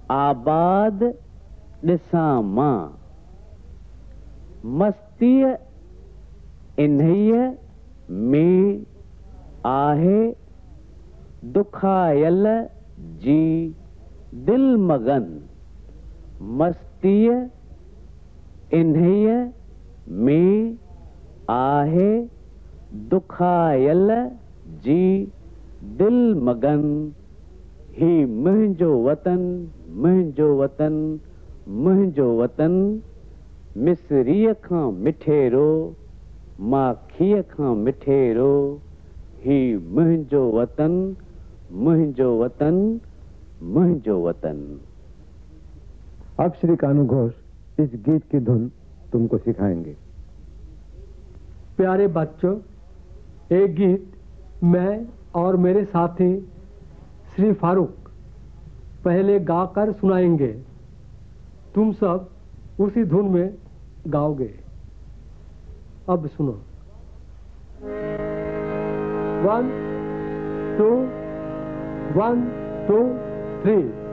आबाद ॾिसां मां, मस्तीअ इन्हीअ में आहे, दुखायल जी दिल मगन। मस्तीअ इन्हीअ में आहे, दुखायल जी दिल मगन। ही मुंहिंजो वतन, मुंहिंजो वतन, मुंहिंजो वतन। मिस्रीअ खां मिठेरो, माखीअ खां मिठेरो। ही मुंहिंजो वतन, मुंहिंजो वतन, मुंहिंजो वतन। अब श्री कानू घोष इस गीत की धुन तुमको सिखाएंगे। प्यारे बच्चों, एक गीत मैं और मेरे साथी श्री फारूक पहले गाकर सुनाएंगे। तुम सब उसी धुन में गाओगे। अब सुनो। 1 2 1 2 3